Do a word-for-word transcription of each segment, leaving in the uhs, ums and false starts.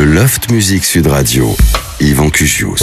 Le Loft Music Sud Radio, Yvan Cugius.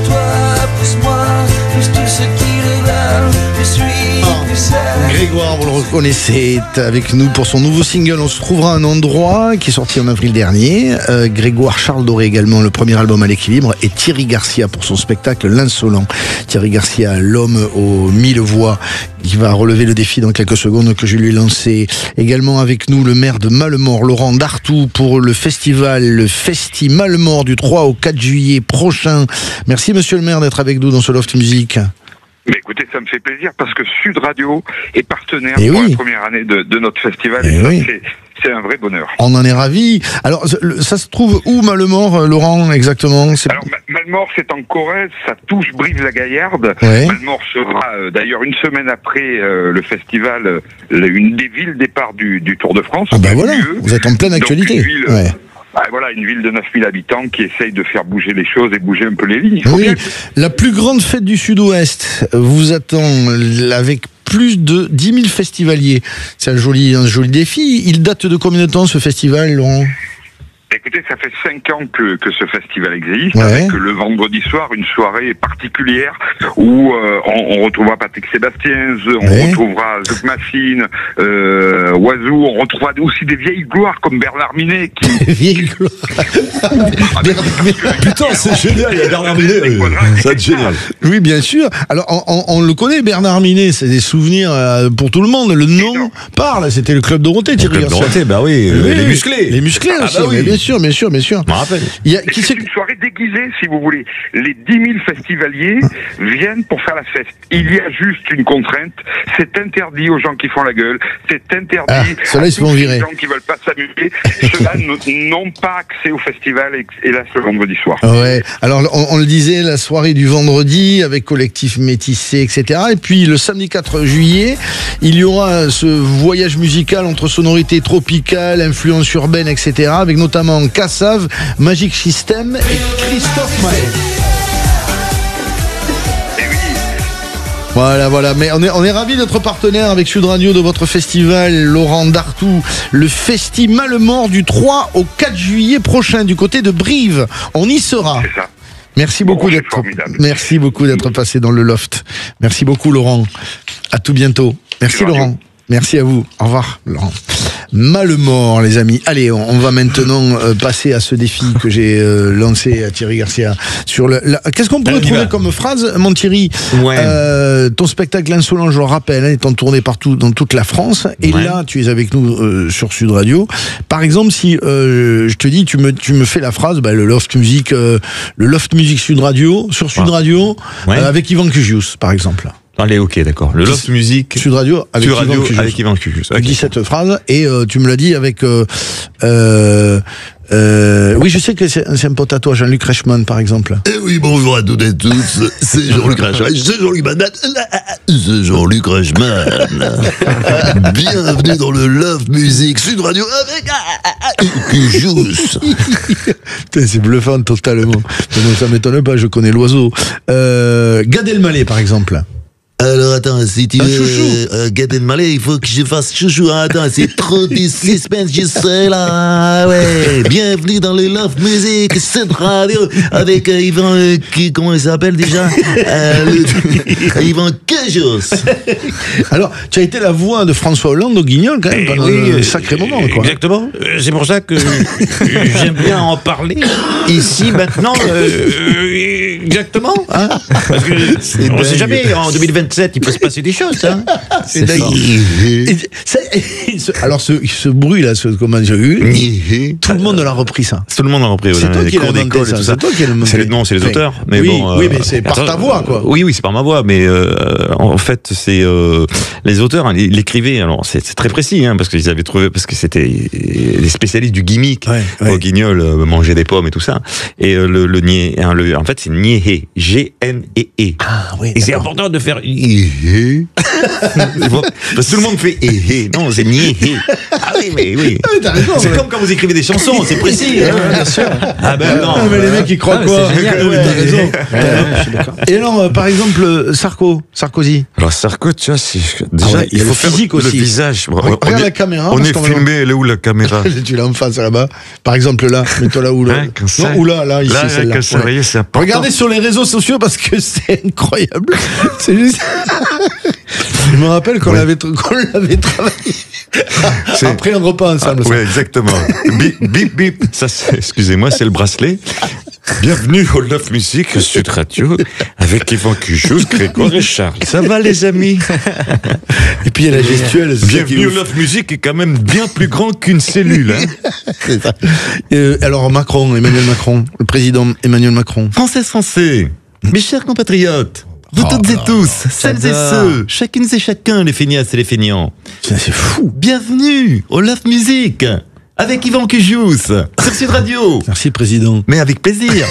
Grégoire, vous le reconnaissez, est avec nous pour son nouveau single. On se trouvera à un endroit qui est sorti en avril dernier. Euh, Grégoire Charles Doré également, le premier album à l'équilibre, et Thierry Garcia pour son spectacle L'Insolent. Thierry Garcia, l'homme aux mille voix, qui va relever le défi dans quelques secondes que je lui ai lancé. Également avec nous le maire de Malemort, Laurent Dartout, pour le festival, le Festi Malemort du trois au quatre juillet prochain. Merci monsieur le maire d'être avec nous dans ce Loft Music. Mais écoutez, ça me fait plaisir parce que Sud Radio est partenaire Et pour oui. la première année de, de notre festival. Et et ça, oui. c'est, c'est un vrai bonheur. On en est ravis. Alors, ça se trouve où, Malemort, Laurent, exactement? C'est... Alors, Malemort, c'est en Corrèze, ça touche Brive-la-Gaillarde. Ouais. Malemort sera, euh, d'ailleurs, une semaine après euh, le festival, euh, une des villes départ du, du Tour de France. Ah ben Au voilà, lieu. vous êtes en pleine Donc, actualité. une ville, Ouais. Ah, voilà, une ville de neuf mille habitants qui essaye de faire bouger les choses et bouger un peu les lignes. Il faut Oui, bien... la plus grande fête du Sud-Ouest vous attend avec plus de dix mille festivaliers. C'est un joli, un joli défi. Il date de combien de temps ce festival, Laurent ? Écoutez, ça fait cinq ans que, que ce festival existe, Ouais. avec le vendredi soir une soirée particulière où euh, on, on retrouvera Patrick Sébastien, on Ouais. retrouvera Zouk Massine, euh, Oiseau, on retrouvera aussi des vieilles gloires comme Bernard Minet qui... Vieille gloire. Ah, mais parce que- Putain, c'est génial, il y a Bernard Minet. euh, Ça va être génial. Oui, bien sûr. Alors, on, on, on le connaît, Bernard Minet. C'est des souvenirs euh, pour tout le monde. Le nom Énorme. parle. C'était le Club Dorothée, Thierry Club Garcia. Dorothée, bah oui, euh, Oui, les musclés. Les musclés Ah aussi, bah oui. mais bien sûr, bien sûr, bien sûr. Je me rappelle. Il y a, qui C'est c'est une soirée déguisée, si vous voulez. Les dix mille festivaliers viennent pour faire la fête. Il y a juste une contrainte. C'est interdit aux gens qui font la gueule. C'est interdit Ah, ceux-là, à ils se font tous virer. les gens qui veulent pas s'amuser. Ceux-là n- n'ont pas accès au festival et, et là, ce vendredi soir. Ouais. Alors, on, on le disait, la soirée du vendredi avec collectif métissé, et cetera. Et puis, le samedi quatre juillet, il y aura ce voyage musical entre sonorités tropicales, influences urbaines, et cetera. Avec notamment Kassav, Magic System et Christophe Maé. Et oui, Voilà, voilà. Mais on est, on est ravis d'être partenaire avec Sud Radio de votre festival, Laurent Dartout. Le Festi Malemort du trois au quatre juillet prochain du côté de Brive. On y sera. c'est ça. Merci beaucoup Bon, c'est d'être, formidable. merci beaucoup d'être passé dans le loft. Merci beaucoup, Laurent. À tout bientôt. Merci, C'est Laurent. Merci à vous. Au revoir, Laurent. Malemort, les amis. Allez, on, on va maintenant euh, passer à ce défi que j'ai euh, lancé à Thierry Garcia. Sur le, la- qu'est-ce qu'on pourrait On y trouver va. comme phrase, mon Thierry? Ouais. Euh, ton spectacle L'Insolent, je le rappelle, hein, est en tournée partout dans toute la France. Et Ouais. là, tu es avec nous euh, sur Sud Radio. Par exemple, si euh, je te dis, tu me, tu me fais la phrase, bah, le Loft Music, euh, le Loft Music Sud Radio, sur Sud Ah. Radio, Ouais. euh, avec Yvan Cugius, par exemple. Allez, ok, d'accord. Le Loft Music. Sud Radio avec Sud Yvan Radio Cugius. avec Yvan Cugius. Tu Ok. dis cette phrase et euh, tu me l'as dit avec. Euh, euh, euh, oui, je sais que c'est, c'est un pote à toi, Jean-Luc Reichmann, par exemple. Eh oui, bonjour à toutes et tous, c'est Jean-Luc Reichmann, c'est Jean-Luc Reichmann, c'est Jean-Luc Reichmann. Bienvenue dans le Love Music Sud Radio avec Cugius. Putain, c'est bluffant totalement. Mais non, ça m'étonne pas, je connais l'oiseau. Euh, Gad Elmaleh, par exemple. Alors attends, si tu Un veux chouchou. euh, Gad Elmaleh, il faut que je fasse chouchou. Attends, c'est trop de suspense, je sais là. Ouais, bienvenue dans le Love Music Sud Radio avec euh, Yvan, euh, qui, comment il s'appelle déjà euh, le, Yvan Cugius. Alors, tu as été la voix de François Hollande au Guignol, quand même, Eh pendant oui, un euh, sacré moment, quoi. Exactement. Euh, C'est pour ça que j'aime bien en parler ici maintenant. euh, euh, exactement. Hein, parce que on ne sait dingue. jamais. En deux mille vingt-sept, il peut se passer des choses. Hein. C'est dingue. Et ça- et ce- alors, ce, ce bruit, là, ce, comment j'ai eu, tout le monde l'a repris, ça. Tout le monde l'a repris. C'est dans toi les qui l'as cours inventé, d'école et ça. tout C'est toi qui l'as inventé. C'est les, non, c'est les Oui. auteurs. Mais Oui, bon, oui, euh, mais c'est par attends, ta voix, quoi. Oui, oui, c'est par ma voix. Mais euh, en fait, c'est euh, les auteurs, hein, ils l'écrivaient. Alors, c'est c'est très précis, hein, parce qu'ils avaient trouvé, parce que c'était les spécialistes du gimmick Ouais, ouais. au Guignol, euh, manger des pommes et tout ça. Et euh, le, le niais, hein, le, en fait, c'est niais Niéhé, G N E E. Ah oui. Et c'est important de faire Niéhé. Parce que tout le monde fait Éhé. Non, c'est Niéhé. Ah oui, mais oui. Ah, t'as raison, C'est ouais. comme quand vous écrivez des chansons, c'est précis. Ouais, ouais, bien sûr. Ah ben non. Ah, mais les mecs ils croient Ah, quoi? c'est génial. Ouais, t'as raison. Ouais, ouais, je suis d'accord. Et alors, euh, par exemple, euh, Sarko, Sarkozy. Alors Sarko, tu vois, c'est- déjà Ah ouais, il y il a faut le faire physique le aussi. visage. Bon, Regarde on la est, caméra, on parce est qu'on va- filmé, elle est où la caméra? Tu l'as en face là-bas. Par exemple là, mets-toi là où là. Hein, comme ça. Non, ou là, là, ici, Là, celle-là. comme ça, Ouais. vous voyez, c'est important. Regardez sur les réseaux sociaux parce que c'est incroyable. C'est juste. Je me rappelle qu'on Ouais. l'avait, qu'on l'avait travaillé. C'est- Après un repas ensemble. ça. Oui, exactement. Bip, bip, bip. Ça, c'est- excusez-moi, c'est le bracelet. Bienvenue au Love Music Sud Radio avec Yvan Cujouz, Grégoire et Charles. Ça va, les amis? Et puis il y a la gestuelle. c'est ça qui est Bienvenue au ouf. Love Music est quand même bien plus grand qu'une cellule. Hein. C'est ça. Euh, alors Macron, Emmanuel Macron, le président Emmanuel Macron. Français, Français, mes chers compatriotes, vous Oh toutes là et tous, celles et j'adore. ceux, chacune et chacun, les feignasses et les feignants, C'est c'est fou. bienvenue au Love Music avec Yvan Cujouz sur Sud Radio. Merci président. Mais avec plaisir.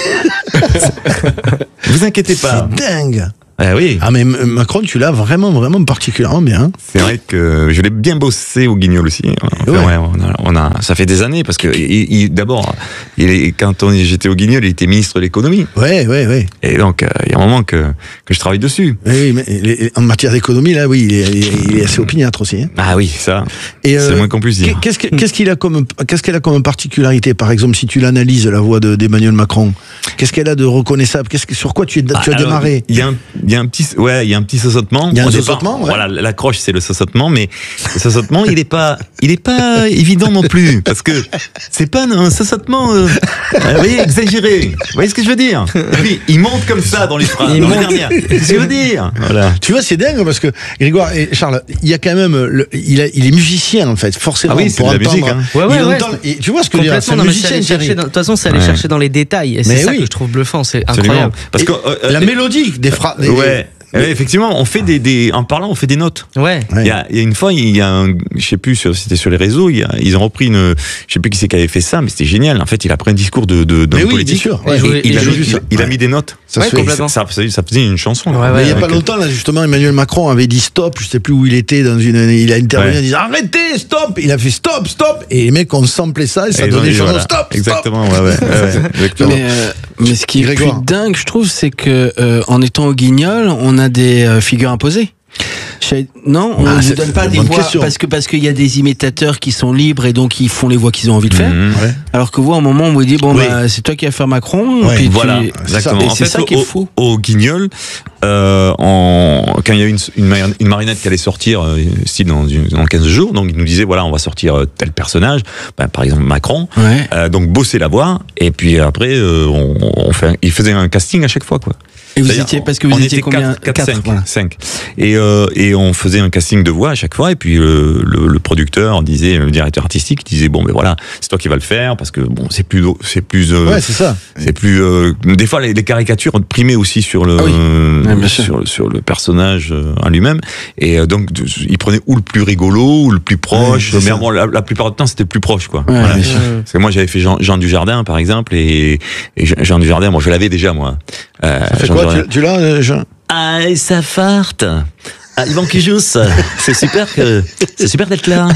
Vous inquiétez pas. C'est dingue. Ah oui. Ah mais M- Macron, tu l'as vraiment, vraiment particulièrement bien. C'est vrai que je l'ai bien bossé au Guignol aussi. Enfin, Ouais. ouais, on, a, on a, ça fait des années parce que il, il- d'abord, il est, quand on, j'étais au Guignol, il était ministre de l'économie. Ouais, ouais, ouais. Et donc, euh, il y a un moment que, que je travaille dessus. Oui, oui, mais les- en matière d'économie, là, oui, il est, il est- il est assez opiniâtre aussi. Hein. Ah oui, ça, Et, c'est euh, le moins qu'on puisse dire. Qu'est-ce que- qu'est-ce qu'il a comme, qu'est-ce qu'elle a comme particularité, par exemple, si tu l'analyses la voix de- d'Emmanuel Macron, qu'est-ce qu'elle a de reconnaissable, qu'est-ce que, sur quoi tu, es, tu as Alors, démarré? Il y a un, il y a un petit, ouais, il y a un petit sausotement. Il y a un Au départ, sausotement, ouais. Voilà, l'accroche c'est le sausotement, mais le sausotement, il est pas, il est pas évident non plus, parce que C'est pas un sausotement, euh, euh, vous voyez, exagéré. Vous voyez ce que je veux dire? et puis, il monte comme ça dans les phrases. Il dans les monte. dernières. Qu'est-ce que je veux dire? Voilà. Tu vois, c'est dingue parce que Grégoire et Charles, il y a quand même, le- il, a- il est musicien en fait, forcément. Ah oui, c'est pour de la entendre- musique, hein. Ouais, ouais, il ouais. entend- et tu vois ce que je veux dire, c'est Complètement, un non, mais c'est musicien. aller chercher Thierry. dans- de toute façon, c'est aller Ouais. chercher dans les détails. Et c'est Mais ça oui. que je trouve bluffant, c'est Absolument. incroyable. Parce que, Et euh, la euh, mélodie des phrases. ouais. Ouais, effectivement, on fait des, des, en parlant, on fait des notes. Ouais. Ouais. Il y, a, il y a une fois, il y a un, je sais plus, sur- c'était sur les réseaux, il y a, ils ont repris une, je sais plus qui c'est qui avait fait ça, mais c'était génial. En fait, il a pris un discours de, de, d'un Mais oui, politique. bien sûr. et Ouais, je- il, et a je- mis, il, a- il a ouais. mis des notes. Ça Ouais, se fait. complètement. Ça, ça, ça faisait une chanson. Ouais, là. Mais il n'y a ouais, pas Donc, longtemps, là, justement, Emmanuel Macron avait dit stop, je sais plus où il était, dans une, il a intervenu Ouais. en disant arrêtez, stop, il a fait stop, stop, et les mecs ont samplé ça, et ça et donnait donc, chansons voilà. stop, stop. Exactement, ouais, ouais, ouais, ouais, exactement. Mais, euh, mais ce qui est Grégoire. plus dingue, je trouve, c'est que euh, en étant au Guignol, on a des euh, figures imposées. Je- Non, on Ah, ne c'est donne pas une des bonne voix question. parce que parce qu'il y a des imitateurs qui sont libres et donc ils font les voix qu'ils ont envie de faire. Mhm. Ouais. Alors que vous, à un moment, on vous dit bon Oui. bah c'est toi qui vas faire Macron. Ouais, puis tu- Voilà, c'est exactement. ça. Et En c'est fait, ça qui est au, fou. Au Guignol, euh, en, quand il y a eu une, une, mari- une marionnette qui allait sortir, euh, style dans, une- dans quinze jours, donc il nous disait voilà, on va sortir euh, tel personnage, ben, par exemple Macron. Ouais. Euh, donc bosser la voix, et puis après, euh, on, on fait, un- il faisait un casting à chaque fois, quoi. Et vous C'est-à-dire, étiez parce que vous on étiez était combien quatre, cinq, voilà. cinq. Et, euh, et on faisait un casting de voix à chaque fois, et puis le, le, le producteur disait, le directeur artistique disait bon ben voilà, c'est toi qui vas le faire parce que bon c'est plus c'est plus euh, Ouais, c'est ça. c'est plus euh, des fois les, les caricatures primaient aussi sur le Ah oui. euh, Ouais, bien sûr. sur le sur le personnage euh, en lui-même, et euh, donc de- il prenait ou le plus rigolo ou le plus proche, Ouais, c'est mais ça. bon la, la plupart du temps c'était le plus proche, quoi. Ouais, Voilà. bien sûr. Parce que moi j'avais fait Jean, Jean Dujardin par exemple, et, et Jean Jean Dujardin, moi je l'avais déjà moi. Euh, Ça fait Jean quoi, Dujardin. tu, tu l'as, euh, Jean? Ah, et ça farte. Ah, Yvan Cujouz, c'est super que, c'est super d'être là.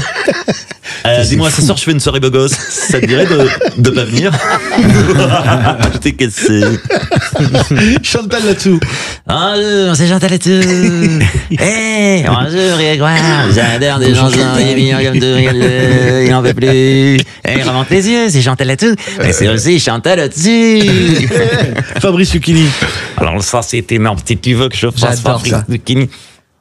Euh, dis-moi, ce soir, je fais une soirée beau gosse. Ça te dirait de, de pas venir? Je t'ai cassé. Chantal là-dessous. Bonjour, c'est Chantal et tout. Hey, bonjour, Grégoire. J'adore des chansons, il est mignon comme tout, il il en veut plus. Hey, remonte les yeux, c'est Chantal et tout. Mais c'est aussi Chantal au-dessus. Fabrice Lucchini. Alors ça c'est énorme. Si tu veux que je fasse J'adore Fabrice ça. Lucchini.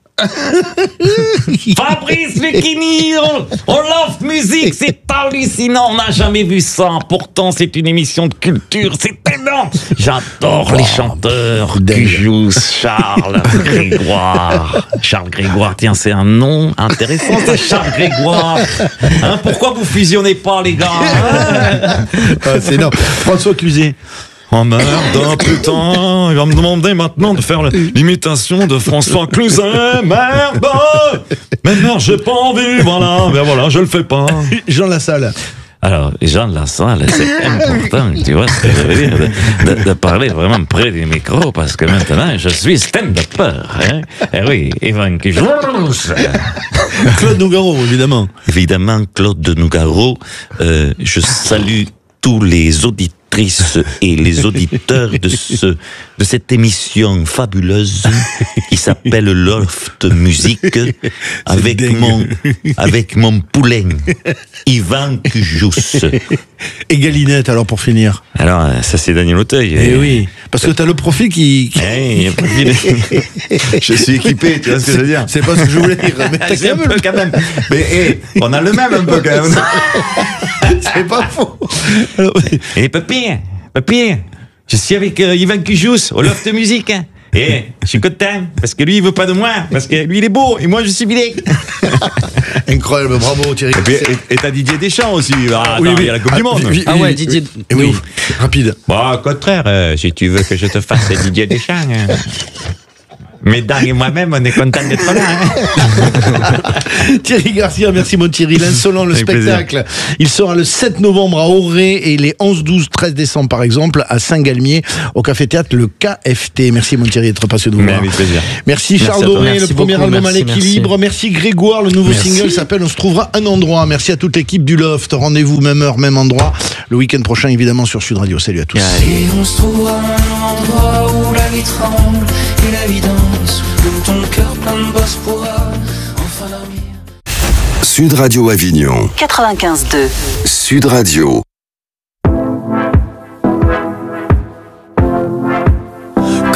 Fabrice Lucchini au, au Love Music, c'est hallucinant, on n'a jamais vu ça. Pourtant c'est une émission de culture, c'est énorme. J'adore les chanteurs. Cujouz, Charles, Grégoire. Charles Grégoire, tiens, c'est un nom intéressant ça, Charles Grégoire. Hein, pourquoi vous fusionnez pas les gars? Ah, c'est énorme. François Cluzet. Oh merde, putain, il va me demander maintenant de faire l'imitation de François Cluzet, merde. Mais merde, j'ai pas envie, voilà, ben voilà, je le fais pas. Jean Lassalle. Alors, les gens de la salle, c'est important, tu vois ce que je veux dire, de, de, de parler vraiment près du micro, parce que maintenant, je suis stand-upper. Hein? Eh oui, Yvan Cujous. Claude Nougaro, évidemment. Évidemment, Claude Nougaro. Euh, je salue tous les auditrices et les auditeurs de ce de cette émission fabuleuse qui s'appelle Loft Music avec mon avec mon poulain Yvan Cujous. Et Galinette, alors pour finir. Alors ça c'est Daniel Auteuil. Eh oui, parce que t'as le profil qui. qui... Hey, le profil... je suis équipé, tu vois ce que je veux dire. C'est pas ce que je voulais dire. Mais t'as c'est un peu quand même. Mais hey, on a le même un peu quand même. C'est pas faux. Alors... Et papy, papy, je suis avec euh, Yvan Cujous au Loft Music. Hein. Et je suis content, parce que lui, il veut pas de moi, parce que lui, il est beau, et moi, je suis vilain. Incroyable, bravo Thierry. Et, puis, et, et t'as Didier Deschamps aussi. Ah, oui, attends, oui. Il y a la Coupe du Monde. Ah, oui, ah ouais, Didier. Oui, oui. Rapide. Bon, au contraire, euh, si tu veux que je te fasse Didier Deschamps. Hein. Mais Dan et moi-même, on est contents d'être là. Hein. Thierry Garcia, merci mon Thierry. L'Insolent, le Avec spectacle. plaisir. Il sera le sept novembre à Auray et les onze, douze, treize décembre, par exemple, à Saint-Galmier, au Café-Théâtre, le K F T. Merci mon Thierry d'être passé nous Mais voir. avec plaisir. Merci Charles Merci à toi. Doré, le Merci premier beaucoup, album merci, à l'équilibre. Merci. merci Grégoire, le nouveau Merci. single s'appelle On se trouvera un endroit. Merci à toute l'équipe du Loft. Rendez-vous même heure, même endroit. Le week-end prochain, évidemment, sur Sud Radio. Salut à tous. Et on se trouvera un endroit où la vie tremble et la vie danse, où ton cœur plein de bosse pourra enfin dormir. Sud Radio Avignon. quatre-vingt-quinze deux. Sud Radio.